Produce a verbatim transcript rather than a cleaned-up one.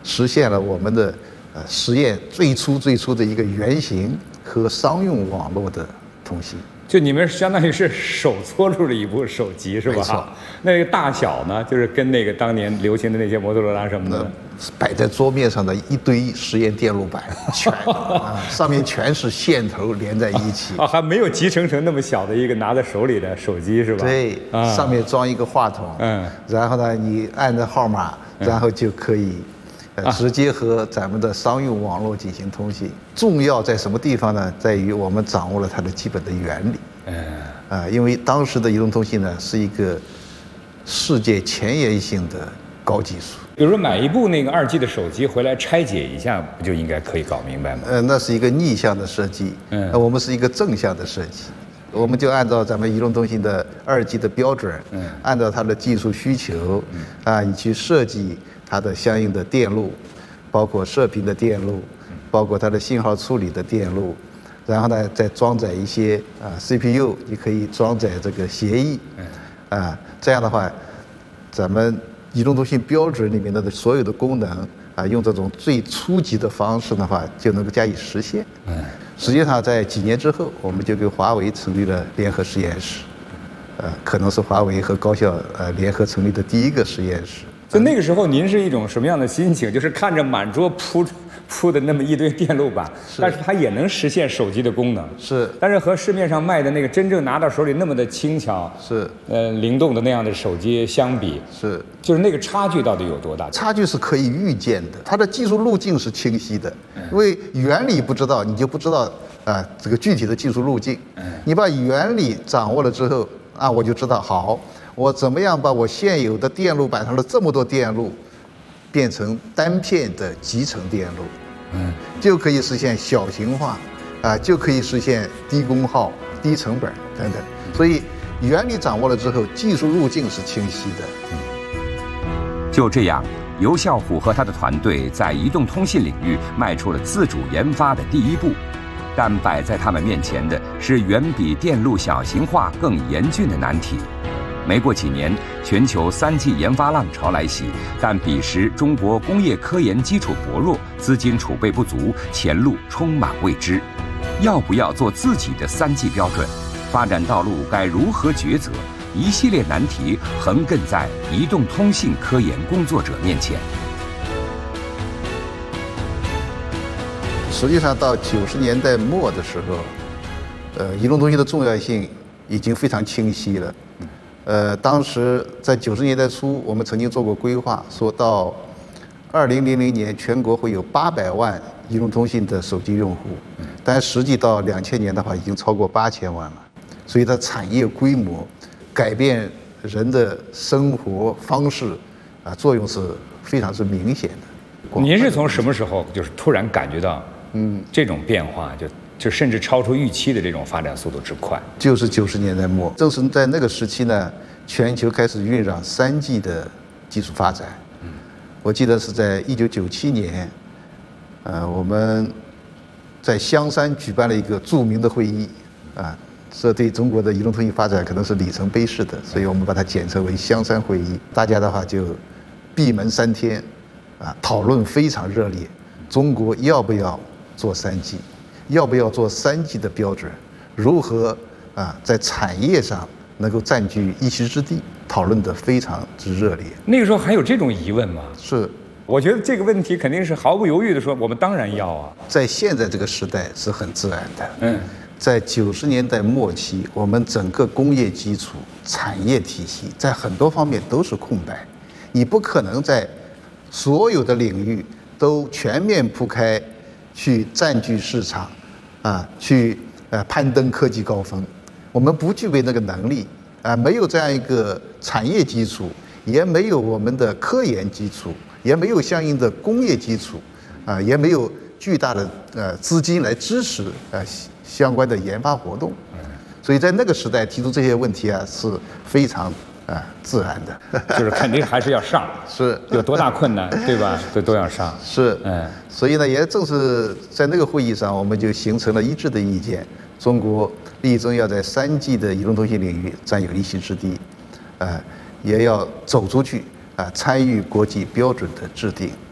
实现了我们的呃实验最初最初的一个原型和商用网络的通信。 就你们相当于是手搓出了一部手机是吧？ 没错。 那个大小呢，就是跟那个当年流行的那些摩托罗拉什么的， 摆在桌面上的一堆实验电路板，全啊，上面全是线头连在一起。 啊，还没有集成成那么小的一个拿在手里的手机是吧？ 对， 啊、 上面装一个话筒， 嗯， 然后呢，你按着号码，然后就可以。呃，直接和咱们的商用网络进行通信。重要在什么地方呢？在于我们掌握了它的基本的原理。嗯，啊，因为当时的移动通信呢是一个世界前沿性的高技术。 比如说买一部那个二 G 的手机回来拆解一下，不就应该可以搞明白吗？ 呃，那是一个逆向的设计。嗯，我们是一个正向的设计。我们就按照咱们移动通信的二 G 的标准，嗯，按照它的技术需求，嗯，啊，你去设计它的相应的电路，包括射频的电路，包括它的信号处理的电路，然后呢，再装载一些啊 C P U， 你可以装载这个协议，啊，这样的话，咱们移动通信标准里面的所有的功能啊，用这种最初级的方式的话，就能够加以实现。嗯。实际上，在几年之后，我们就跟华为成立了联合实验室，呃，可能是华为和高校呃联合成立的第一个实验室。 就那个时候，您是一种什么样的心情？就是看着满桌铺铺的那么一堆电路板，但是它也能实现手机的功能。 是。 但是和市面上卖的那个真正拿到手里那么的轻巧、 是呃灵动的那样的手机相比， 是就是那个差距到底有多大？ 差距是可以预见的，它的技术路径是清晰的，因为原理不知道，你就不知道啊、呃、这个具体的技术路径。你把原理掌握了之后啊，我就知道好，我怎么样把我现有的电路板上的这么多电路变成单片的集成电路。嗯，就可以实现小型化，啊，就可以实现低功耗、低成本等等。所以原理掌握了之后，技术路径是清晰的。 嗯，就这样，尤孝虎和他的团队在移动通信领域迈出了自主研发的第一步。但摆在他们面前的是远比电路小型化更严峻的难题。没过几年，全球 三 G 研发浪潮来袭，但彼时中国工业科研基础薄弱，资金储备不足，前路充满未知。要不要做自己的 三 G 标准？发展道路该如何抉择？一系列难题横亘在移动通信科研工作者面前。 实际上，到九十年代末的时候，呃，移动通信的重要性已经非常清晰了。呃，当时在九十年代初，我们曾经做过规划，说到二零零零年全国会有八百万移动通信的手机用户，但实际到两千年的话，已经超过八千万了。所以它产业规模、改变人的生活方式啊，作用是非常之明显的。 您是从什么时候就是突然感觉到，嗯，这种变化就？就甚至超出预期的这种发展速度之快， 就是九十年代末，正是在那个时期呢，全球开始酝酿三 G 的技术发展。嗯，我记得是在一九九七年，呃，我们在香山举办了一个著名的会议，啊，这对中国的移动通信发展可能是里程碑式的，所以我们把它简称为香山会议。大家的话就闭门三天，啊，讨论非常热烈，中国要不要做三 G？要不要做三 G 的标准？如何啊在产业上能够占据一席之地？讨论得非常之热烈。 那个时候还有这种疑问吗？ 是， 我觉得这个问题肯定是毫不犹豫地说，我们当然要啊。 在现在这个时代是很自然的。嗯，在九十年代末期，我们整个工业基础、产业体系在很多方面都是空白，你不可能在所有的领域都全面铺开。去占据市场，啊，去呃攀登科技高峰，我们不具备那个能力，啊，没有这样一个产业基础，也没有我们的科研基础，也没有相应的工业基础，啊，也没有巨大的呃资金来支持呃相关的研发活动，所以在那个时代提出这些问题啊是非常。啊，自然的， 就是肯定还是要上， 是有多大困难，对吧？都都要上， 是，嗯，所以呢，也正是在那个会议上，我们就形成了一致的意见：中国力争要在三 G 的移动通信领域占有一席之地，啊，也要走出去，啊，参与国际标准的制定。